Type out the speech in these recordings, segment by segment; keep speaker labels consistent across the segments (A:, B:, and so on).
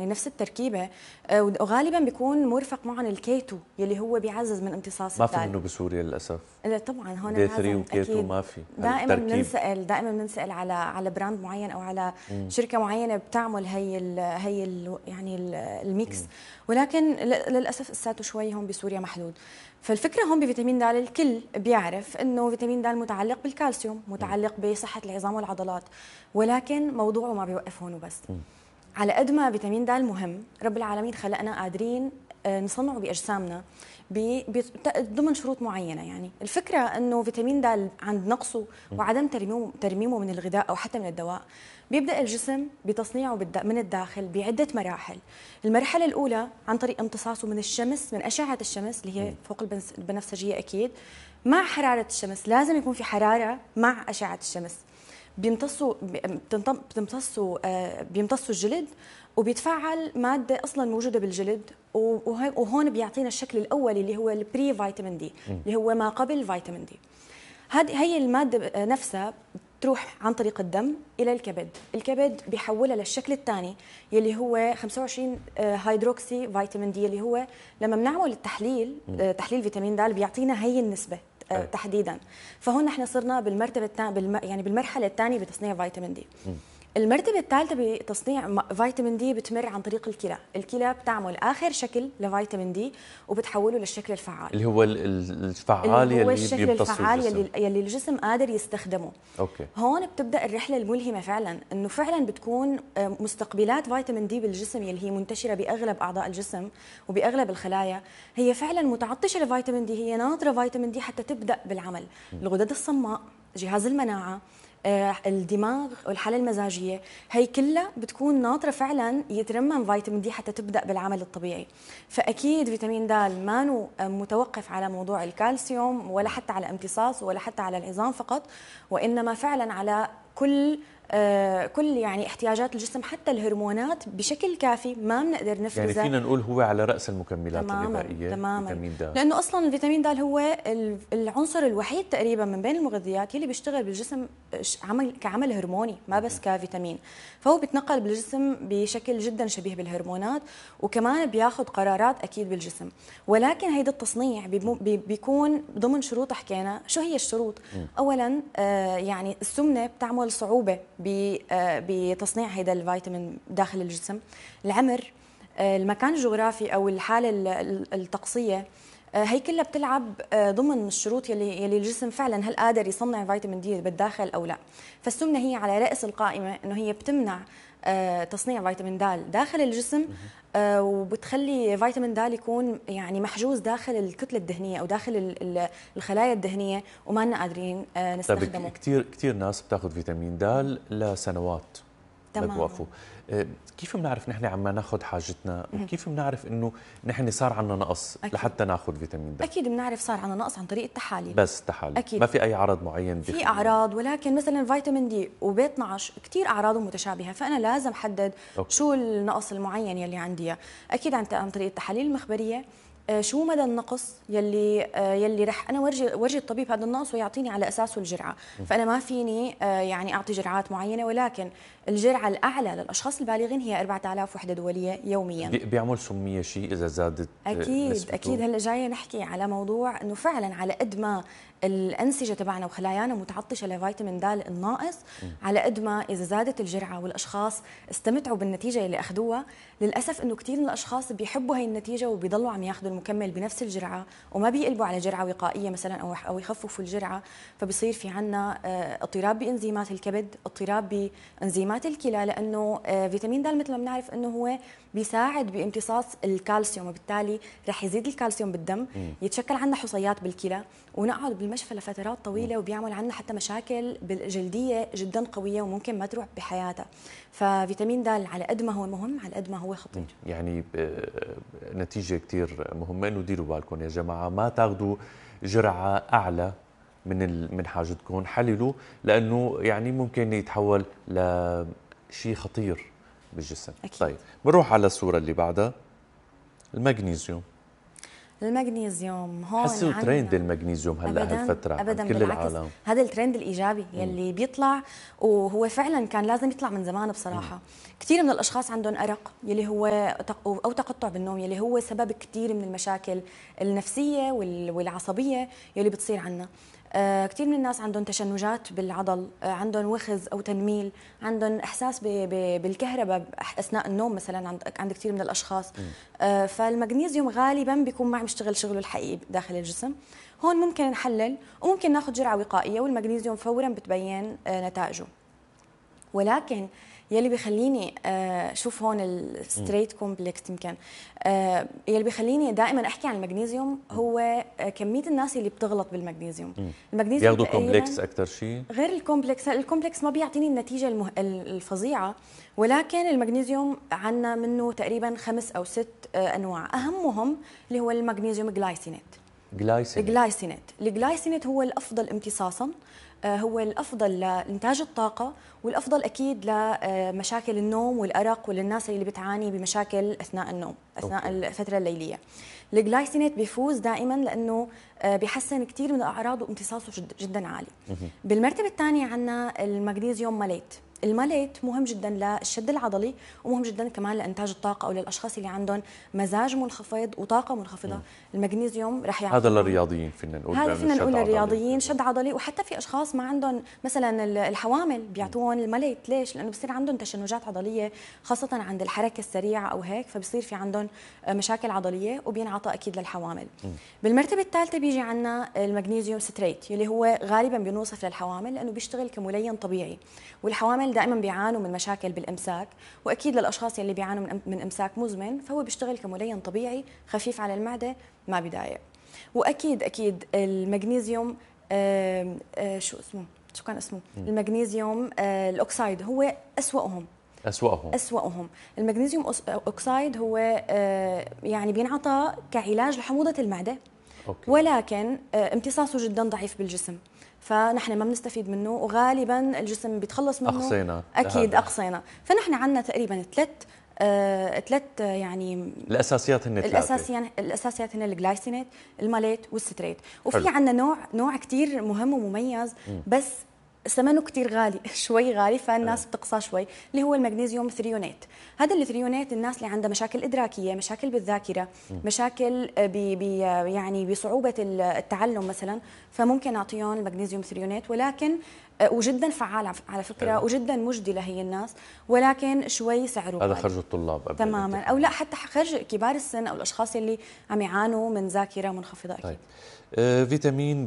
A: يعني نفس التركيبه، وغالبا بيكون مرفق معهم الكيتو يلي هو بيعزز من امتصاص
B: ما في
A: الدال.
B: منه بسوريا للاسف.
A: لا طبعا هون
B: دي 3
A: لازم
B: وكيتو
A: اكيد.
B: ما في
A: دائما بننسال على براند معين او على شركه معينه بتعمل يعني الميكس، ولكن للاسف الساتو شوي هون بسوريا محدود. فالفكره هون بفيتامين د الكل بيعرف انه فيتامين د متعلق بالكالسيوم، متعلق بصحه العظام والعضلات، ولكن موضوعه ما بيوقف هون وبس. على قد ما فيتامين د مهم، رب العالمين خلقنا قادرين نصنعه باجسامنا ضمن شروط معينه. يعني الفكره انه فيتامين د عند نقصه وعدم ترميمه من الغذاء او حتى من الدواء، بيبدا الجسم بتصنيعه من الداخل بعده مراحل. المرحله الاولى عن طريق امتصاصه من الشمس، من اشعه الشمس اللي هي فوق البنفسجيه اكيد، مع حراره الشمس. لازم يكون في حراره مع اشعه الشمس. بيمتصوا الجلد، وبيتفاعل ماده اصلا موجوده بالجلد، وهون بيعطينا الشكل الاولي اللي هو البري فيتامين دي، اللي هو ما قبل فيتامين دي. هي الماده نفسها تروح عن طريق الدم الى الكبد. الكبد بيحولها للشكل الثاني يلي هو 25 هيدروكسي فيتامين دي، اللي هو لما بنعمل التحليل تحليل فيتامين د بيعطينا هي النسبه تحديدا. فهون نحن صرنا بالمرتبه الثانيه، يعني بالمرحله الثانيه بتصنيع فيتامين دي. المرتبة الثالثة بتصنيع فيتامين دي بتمر عن طريق الكلى. الكلى بتعمل آخر شكل لفيتامين دي وبتحوله للشكل الفعال،
B: اللي هو الفعال
A: اللي هو
B: يلي
A: الشكل الفعال يلي الجسم قادر يستخدمه.
B: أوكي.
A: هون بتبدأ الرحلة الملهمة فعلا، إنه فعلا بتكون مستقبلات فيتامين دي بالجسم يلي هي منتشرة بأغلب أعضاء الجسم وبأغلب الخلايا، هي فعلا متعطشة لفيتامين دي، هي ناطرة فيتامين دي حتى تبدأ بالعمل. الغدد الصماء، جهاز المناعة، الدماغ والحالة المزاجية، هي كلها بتكون ناطرة فعلا يترمم فيتامين دي حتى تبدأ بالعمل الطبيعي. فأكيد فيتامين د ما متوقف على موضوع الكالسيوم ولا حتى على امتصاص ولا حتى على العظام فقط، وإنما فعلا على كل يعني احتياجات الجسم، حتى الهرمونات بشكل كافي ما بنقدر نفرزها.
B: يعني فينا نقول هو على رأس المكملات الغذائية.
A: تماما.
B: فيتامين د،
A: لأنه أصلا الفيتامين د هو العنصر الوحيد تقريبا من بين المغذيات اللي بيشتغل بالجسم كعمل هرموني، ما بس كفيتامين. فهو بيتنقل بالجسم بشكل جدا شبيه بالهرمونات، وكمان بياخذ قرارات أكيد بالجسم. ولكن هيدا التصنيع بيكون ضمن شروط. حكينا شو هي الشروط. أولا يعني السمنة بتعمل صعوبة بتصنيع هيدا الفيتامين داخل الجسم. العمر، المكان الجغرافي او الحاله الطقسيه، هي كلها بتلعب ضمن الشروط يلي الجسم فعلا هل قادر يصنع فيتامين دي بالداخل او لا. فالسمنه هي على راس القائمه، انه هي بتمنع تصنيع فيتامين د داخل الجسم، وبتخلي فيتامين د يكون يعني محجوز داخل الكتله الدهنيه او داخل الخلايا الدهنيه، وما لنا قادرين نستخدمه.
B: كثير ناس بتاخذ فيتامين د لسنوات بوقفوا. كيف بنعرف نحن عم ناخذ حاجتنا، وكيف بنعرف انه نحن صار عندنا نقص لحتى ناخذ فيتامين د؟
A: اكيد بنعرف صار عندنا نقص عن طريق التحاليل.
B: بس تحاليل
A: أكيد.
B: ما في اي عرض معين
A: في اعراض، ولكن مثلا فيتامين دي وبي 12 كثير اعراضهم متشابهه، فانا لازم احدد شو النقص المعين يلي عندي. اكيد عن طريق التحاليل المخبريه، شو مدى النقص يلي رح انا ورجي الطبيب هذا النقص ويعطيني على اساسه الجرعه. فانا ما فيني يعني اعطي جرعات معينه، ولكن الجرعه الاعلى للاشخاص البالغين هي 4000 وحده دوليه يوميا.
B: بيعمل سميه شيء اذا زادت نسبته؟
A: اكيد هلا جايه نحكي على موضوع انه فعلا على قد ما الانسجه تبعنا وخلايانا متعطشه لفيتامين د الناقص، على قد ما اذا زادت الجرعه والاشخاص استمتعوا بالنتيجه اللي اخذوها. للاسف انه كثير من الاشخاص بيحبوا هي النتيجه وبيضلوا عم ياخذوا المكمل بنفس الجرعه، وما بيقلبوا على جرعه وقائيه مثلا او يخففوا الجرعه. فبصير في عنا اضطراب بانزيمات الكبد، اضطراب بانزيمات الكلى، لانه فيتامين د مثل ما بنعرف انه هو بيساعد بامتصاص الكالسيوم، وبالتالي رح يزيد الكالسيوم بالدم، يتشكل عندنا حصيات بالكلى، ونقعد بالمشفى لفترات طويله، وبيعمل عندنا حتى مشاكل جلديه جدا قويه وممكن ما تروح بحياتها. ففيتامين د على قد ما هو مهم على قد ما هو خطير.
B: يعني نتيجه كثير مهمه، انه ديروا بالكم يا جماعه ما تاخذوا جرعه اعلى من حاجتكم، حللوا، لانه يعني ممكن يتحول لشيء خطير بالجسم. أكيد. طيب بنروح على الصوره اللي بعدها. المغنيسيوم.
A: المغنيسيوم هون
B: حسوا ترند المغنيسيوم هلا هالفتره
A: ابدا
B: كل
A: بالعكس
B: العالم.
A: هذا الترند الايجابي يلي بيطلع، وهو فعلا كان لازم يطلع من زمان بصراحه. كثير من الاشخاص عندهم ارق يلي هو او تقطع بالنوم يلي هو سبب كثير من المشاكل النفسيه والعصبيه يلي بتصير عنا. كثير من الناس عندهم تشنجات بالعضل، عندهم وخز او تنميل، عندهم احساس بالكهرباء اثناء النوم مثلا عند كثير من الاشخاص. فالمغنيسيوم غالبا بيكون ما عم يشتغل شغله الحقيقي داخل الجسم. هون ممكن نحلل وممكن ناخذ جرعه وقائيه، والمغنيسيوم فورا بتبين نتائجه. ولكن يلي بيخليني شوف هون الستريت كومبلكس يمكن يلي بيخليني دائما احكي عن المغنيسيوم هو كميه الناس اللي بتغلط بالمغنيسيوم.
B: المغنيسيوم بياخذوا كومبلكس اكثر شيء
A: غير الكومبلكس ما بيعطيني النتيجه الفظيعه، ولكن المغنيسيوم عندنا منه تقريبا 5 أو 6 انواع، اهمهم اللي هو المغنيسيوم جلايسينات. الجلايسينات هو الافضل امتصاصا، هو الافضل لانتاج الطاقه، والافضل اكيد لمشاكل النوم والارق وللناس اللي بتعاني بمشاكل اثناء النوم اثناء الفتره الليليه. الجلايسينات بيفوز دائما لانه بيحسن كثير من الاعراض وامتصاصه جدا عالي. بالمرتبه الثانيه عندنا المغنيسيوم ماليت. الماليت مهم جدا للشد العضلي، ومهم جدا كمان لانتاج الطاقه او للاشخاص اللي عندهم مزاج منخفض وطاقه منخفضه. المغنيسيوم رح يعطي
B: هذا للرياضيين فينا نقول،
A: هذا فينا نقول للرياضيين شد عضلي. وحتى في اشخاص ما عندهم مثلا الحوامل بيعطوهم الماليت. ليش؟ لانه بصير عندهم تشنجات عضليه خاصه عند الحركه السريعه او هيك، فبصير في عندهم مشاكل عضليه وبينعطى اكيد للحوامل. بالمرتبه الثالثه بيجي عندنا المغنيسيوم ستريت اللي هو غالبا بنوصف للحوامل لانه بيشتغل كملين طبيعي، والحوامل دائما بيعانوا من مشاكل بالامساك، واكيد للاشخاص اللي بيعانوا من امساك مزمن فهو بيشتغل كملين طبيعي خفيف على المعده ما بيضايق. واكيد المغنيسيوم شو كان اسمه المغنيسيوم الاوكسايد هو اسوأهم. المغنيسيوم اوكسايد هو يعني بينعطى كعلاج لحموضه المعده. ولكن امتصاصه جدا ضعيف بالجسم، فنحن ما بنستفيد منه، وغالبا الجسم بيتخلص منه.
B: اقصينا
A: اكيد اقصينا. فنحن عندنا تقريبا ثلاث يعني
B: الاساسيات هن
A: الاساسيات هن الجلايسينات، الماليت والستريت. وفي عندنا نوع كثير مهم ومميز بس ثمنه كثير غالي شوي غالي، فالناس بتقصى شوي، اللي هو المغنيسيوم ثريونات. هذا الثريونات الناس اللي عندها مشاكل ادراكيه، مشاكل بالذاكره، مشاكل يعني بصعوبه التعلم مثلا، فممكن نعطيهم المغنيسيوم ثريونات. ولكن وجدا فعال على فكره وجدا مجدي لهي الناس، ولكن شوي سعره
B: هذا خرج الطلاب
A: تماما، او لا حتى خرج كبار السن او الاشخاص اللي عم يعانوا من ذاكره منخفضه اكيد.
B: طيب. فيتامين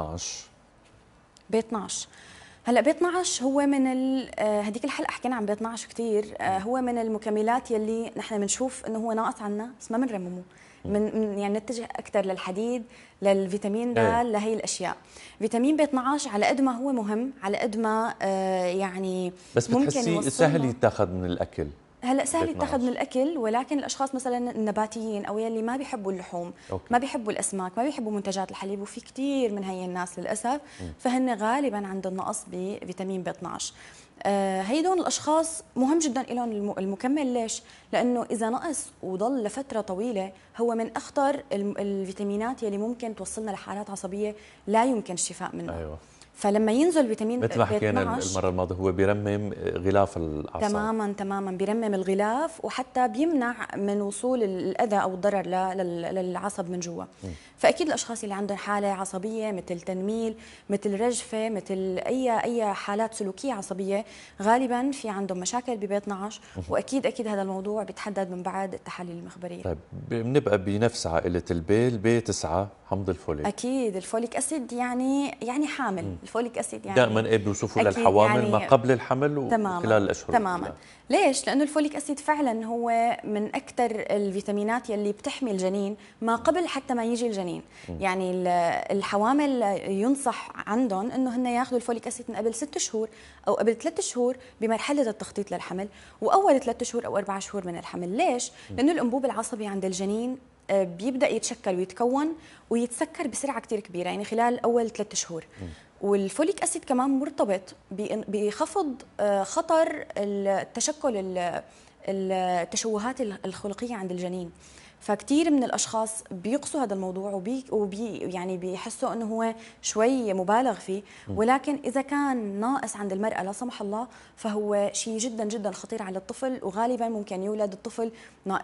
A: B12 هلا B12 هو من هذيك الحلقه حكينا عن B12 كثير. هو من المكملات يلي نحن بنشوف انه هو ناقص عنا بس ما بنرممه، يعني نتجه اكثر للحديد، للفيتامين د، لهي الاشياء. فيتامين B12 على قد ما هو مهم، على قد ما يعني
B: بس بتحسي سهل يتاخذ من الاكل.
A: هلا سهل يتاخذ من الاكل، ولكن الاشخاص مثلا النباتيين او يلي ما بيحبوا اللحوم، ما بيحبوا الاسماك، ما بيحبوا منتجات الحليب، وفي كثير من هي الناس للاسف فهن غالبا عندهم نقص بفيتامين B12. هيدون الاشخاص مهم جدا لهم المكمل. ليش؟ لانه اذا نقص وضل لفتره طويله هو من اخطر الفيتامينات يلي ممكن توصلنا لحالات عصبيه لا يمكن الشفاء منها.
B: أيوة.
A: فلما ينزل فيتامين
B: مثل ما حكينا المره الماضيه هو بيرمم غلاف الاعصاب
A: تماما بيرمم الغلاف، وحتى بيمنع من وصول الاذى او الضرر للعصب من جوا. فاكيد الاشخاص اللي عندهم حاله عصبيه مثل تنميل، مثل رجفه، مثل اي حالات سلوكيه عصبيه، غالبا في عندهم مشاكل ب12. واكيد هذا الموضوع بيتحدد من بعد التحاليل المخبريه.
B: طيب بنبقى بنفس عائله البيل B9 حمض الفوليك.
A: اكيد الفوليك اسيد يعني حامل. الفوليك اسيد يعني
B: دائما بيوصفوا للحوامل يعني ما قبل الحمل وخلال الاشهر
A: تماما. ليش؟ لانه الفوليك اسيد فعلا هو من اكثر الفيتامينات يلي بتحمي الجنين ما قبل حتى ما يجي الجنين. يعني الحوامل ينصح عندهم انه هن ياخذوا الفوليك اسيد من قبل 6 شهور او قبل 3 شهور بمرحله التخطيط للحمل، واول 3 شهور او 4 شهور من الحمل. ليش؟ لانه الانبوب العصبي عند الجنين بيبدا يتشكل ويتكون ويتسكر بسرعه كثير كبيره، يعني خلال اول 3 شهور. والفوليك اسيد كمان مرتبط بخفض خطر التشكل التشوهات الخلقيه عند الجنين. فكتير من الاشخاص بيقصوا هذا الموضوع يعني بيحسوا انه هو شوي مبالغ فيه، ولكن اذا كان ناقص عند المراه لا سمح الله فهو شيء جدا جدا خطير على الطفل، وغالبا ممكن يولد الطفل